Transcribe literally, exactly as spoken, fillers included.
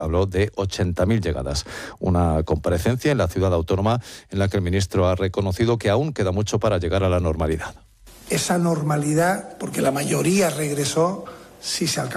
Habló de ochenta mil llegadas. Una comparecencia en la ciudad autónoma en la que el ministro ha reconocido que aún queda mucho para llegar a la normalidad. Esa normalidad, porque la mayoría regresó, sí se alcanzó.